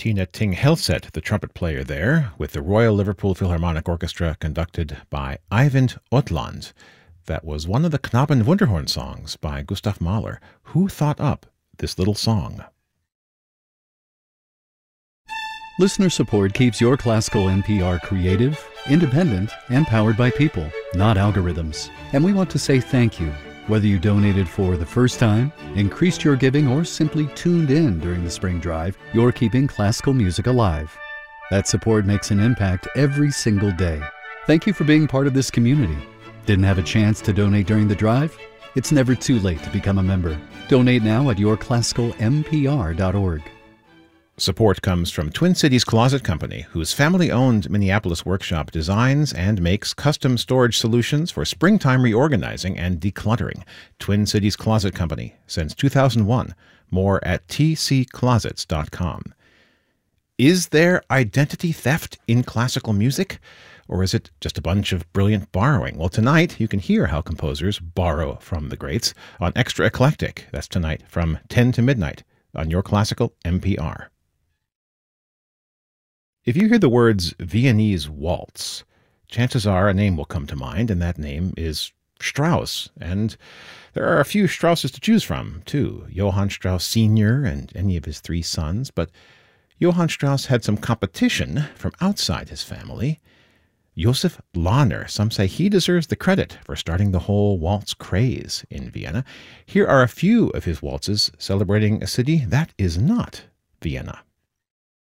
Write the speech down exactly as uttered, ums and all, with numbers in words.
Tina Ting Helset, the trumpet player there, with the Royal Liverpool Philharmonic Orchestra conducted by Eivind Otland. That was one of the Knaben Wunderhorn songs by Gustav Mahler. Who thought up this little song? Listener support keeps your classical N P R creative, independent, and powered by people, not algorithms. And we want to say thank you. Whether you donated for the first time, increased your giving, or simply tuned in during the spring drive, you're keeping classical music alive. That support makes an impact every single day. Thank you for being part of this community. Didn't have a chance to donate during the drive? It's never too late to become a member. Donate now at your classical m p r dot org. Support comes from Twin Cities Closet Company, whose family-owned Minneapolis workshop designs and makes custom storage solutions for springtime reorganizing and decluttering. Twin Cities Closet Company, since two thousand one. More at t c closets dot com. Is there identity theft in classical music? Or is it just a bunch of brilliant borrowing? Well, tonight you can hear how composers borrow from the greats on Extra Eclectic. That's tonight from ten to midnight on your classical M P R. If you hear the words Viennese waltz, chances are a name will come to mind, and that name is Strauss. And there are a few Strausses to choose from, too. Johann Strauss Senior and any of his three sons. But Johann Strauss had some competition from outside his family. Josef Lahner, some say he deserves the credit for starting the whole waltz craze in Vienna. Here are a few of his waltzes celebrating a city that is not Vienna.